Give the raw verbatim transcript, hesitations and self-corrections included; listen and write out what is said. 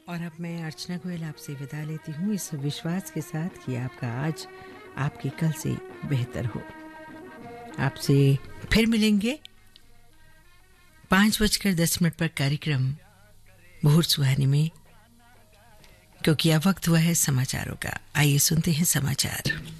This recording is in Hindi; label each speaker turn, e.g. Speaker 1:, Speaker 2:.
Speaker 1: और अब मैं अर्चना गोयल आपसे विदा लेती हूँ इस विश्वास के साथ कि आपका आज आपके कल से बेहतर हो। आपसे फिर मिलेंगे पाँच बजकर दस मिनट पर कार्यक्रम मुहूर्त सुहानी में, क्योंकि अब वक्त हुआ है समाचारों का। आइए सुनते हैं समाचार।